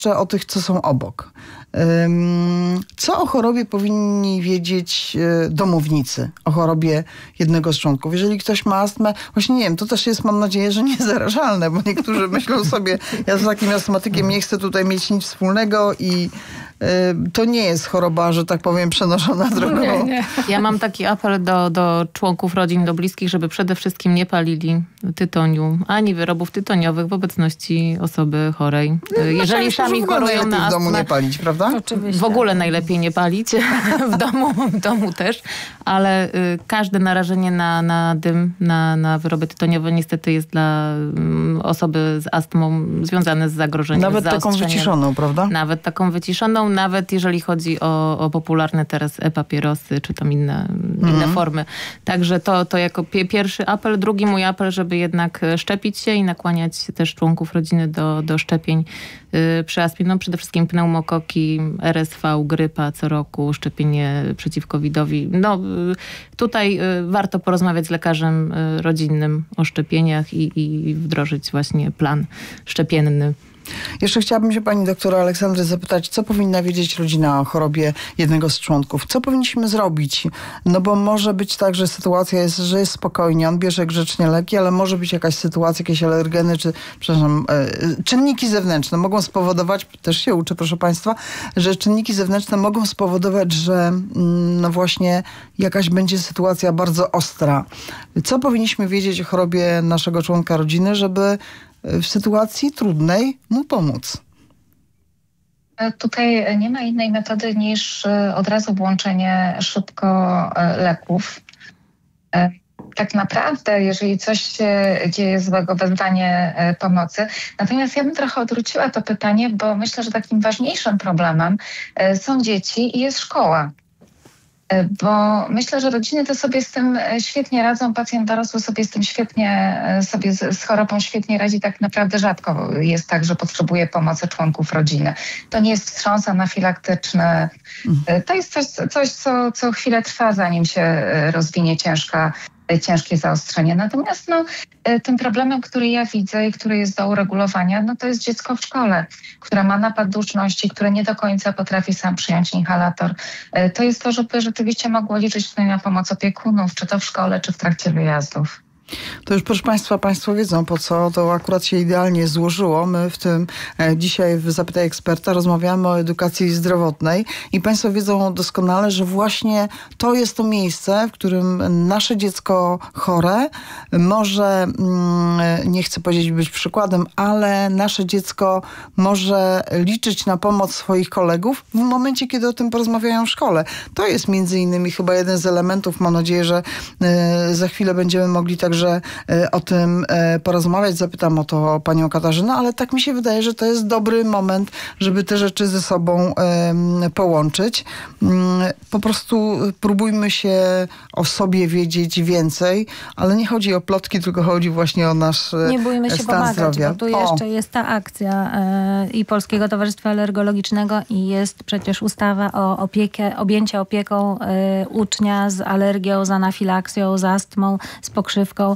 o tych, co są obok. Co o chorobie powinni wiedzieć domownicy, o chorobie jednego z członków? Jeżeli ktoś ma astmę, właśnie nie wiem, to też jest, mam nadzieję, że niezarażalne, bo niektórzy myślą sobie, ja z takim astmatykiem nie chcę tutaj mieć nic wspólnego i to nie jest choroba, że tak powiem, przenoszona drogą. Nie. Ja mam taki apel do członków rodzin, do bliskich, żeby przede wszystkim nie palili tytoniu, ani wyrobów tytoniowych w obecności osoby chorej. Jeżeli sami chorują na astmę, w domu nie palić, prawda? Oczywiście. W ogóle najlepiej nie palić, w domu też, ale każde narażenie na dym, na wyroby tytoniowe niestety jest dla osoby z astmą związane z zagrożeniem. Nawet taką wyciszoną, prawda? Nawet taką wyciszoną, nawet jeżeli chodzi o popularne teraz e-papierosy, czy tam inne formy. Także to jako pierwszy apel. Drugi mój apel, żeby jednak szczepić się i nakłaniać też członków rodziny do szczepień przy astmie. No przede wszystkim pneumokoki, RSV, grypa co roku, szczepienie przeciw COVID-owi. No tutaj warto porozmawiać z lekarzem rodzinnym o szczepieniach i wdrożyć właśnie plan szczepienny. Jeszcze chciałabym się pani doktora Aleksandry zapytać, co powinna wiedzieć rodzina o chorobie jednego z członków? Co powinniśmy zrobić? No bo może być tak, że sytuacja jest, że jest spokojnie, on bierze grzecznie leki, ale może być jakaś sytuacja, jakieś alergeny, czy czynniki zewnętrzne mogą spowodować, też się uczę, proszę państwa, że czynniki zewnętrzne mogą spowodować, że no właśnie jakaś będzie sytuacja bardzo ostra. Co powinniśmy wiedzieć o chorobie naszego członka rodziny, żeby w sytuacji trudnej mu pomóc? Tutaj nie ma innej metody niż od razu włączenie szybko leków. Tak naprawdę, jeżeli coś się dzieje złego, wezwanie pomocy. Natomiast ja bym trochę odwróciła to pytanie, bo myślę, że takim ważniejszym problemem są dzieci i jest szkoła. Bo myślę, że rodziny to sobie z tym świetnie radzą, pacjent dorosły sobie z tym świetnie, sobie z chorobą świetnie radzi. Tak naprawdę rzadko jest tak, że potrzebuje pomocy członków rodziny. To nie jest wstrząs anafilaktyczny. To jest coś co chwilę trwa, zanim się rozwinie ciężkie zaostrzenie. Natomiast tym problemem, który ja widzę i który jest do uregulowania, to jest dziecko w szkole, które ma napad duszności, które nie do końca potrafi sam przyjąć inhalator. To jest to, żeby rzeczywiście mogło liczyć tutaj na pomoc opiekunów, czy to w szkole, czy w trakcie wyjazdów. To już proszę państwa, państwo wiedzą, po co to akurat się idealnie złożyło. My w tym dzisiaj w Zapytaj Eksperta rozmawiamy o edukacji zdrowotnej i państwo wiedzą doskonale, że właśnie to jest to miejsce, w którym nasze dziecko chore może, nie chcę powiedzieć być przykładem, ale nasze dziecko może liczyć na pomoc swoich kolegów w momencie, kiedy o tym porozmawiają w szkole. To jest między innymi chyba jeden z elementów, mam nadzieję, że za chwilę będziemy mogli także o tym porozmawiać. Zapytam o to panią Katarzynę, ale tak mi się wydaje, że to jest dobry moment, żeby te rzeczy ze sobą połączyć. Po prostu próbujmy się o sobie wiedzieć więcej, ale nie chodzi o plotki, tylko chodzi właśnie o nasz nie bójmy się stan pomagać, zdrowia. bo tu jeszcze jest ta akcja i Polskiego Towarzystwa Alergologicznego i jest przecież ustawa o objęcie opieką ucznia z alergią, z anafilaksją, z astmą, z pokrzywką.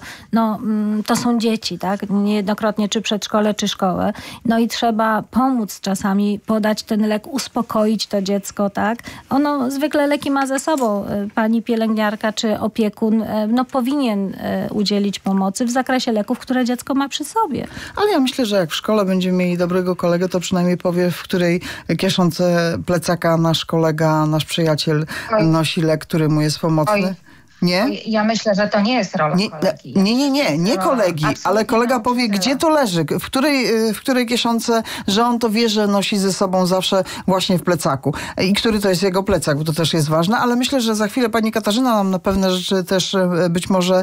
To są dzieci, tak? Niejednokrotnie czy przedszkole, czy szkołę. I trzeba pomóc czasami, podać ten lek, uspokoić to dziecko, tak? Ono zwykle leki ma ze sobą. Pani pielęgniarka czy opiekun powinien udzielić pomocy w zakresie leków, które dziecko ma przy sobie. Ale ja myślę, że jak w szkole będziemy mieli dobrego kolegę, to przynajmniej powie, w której kieszonce plecaka nasz kolega, nasz przyjaciel nosi lek, który mu jest pomocny. Nie? Ja myślę, że to nie jest rola kolegi. Nie kolegi, ale kolega powie, gdzie to leży, w której kieszonce, że on to wie, że nosi ze sobą zawsze właśnie w plecaku. I który to jest jego plecak, bo to też jest ważne, ale myślę, że za chwilę pani Katarzyna nam na pewne rzeczy też być może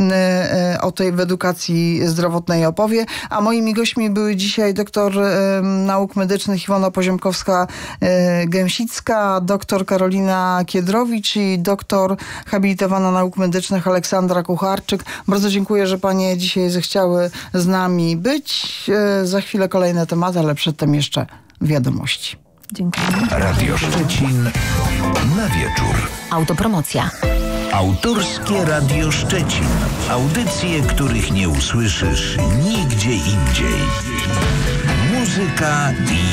o tej edukacji zdrowotnej opowie. A moimi gośćmi były dzisiaj doktor nauk medycznych Iwona Poziomkowska-Gęsicka, doktor Karolina Kiedrowicz i doktor habilitowana nauk medycznych Aleksandra Kucharczyk. Bardzo dziękuję, że panie dzisiaj zechciały z nami być. Za chwilę kolejne tematy, ale przedtem jeszcze wiadomości. Dziękuję. Radio Szczecin na wieczór. Autopromocja. Autorskie Radio Szczecin. Audycje, których nie usłyszysz nigdzie indziej. Muzyka i